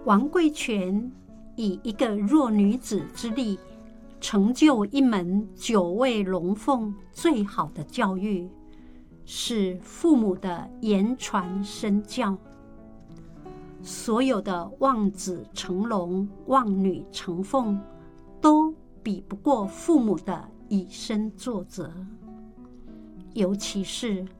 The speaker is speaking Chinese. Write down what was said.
王贵全以一个弱女子之力，成就一门9位龙凤最好的教育，是父母的言传身教。所有的望子成龙、望女成凤，都比不过父母的以身作则。尤其是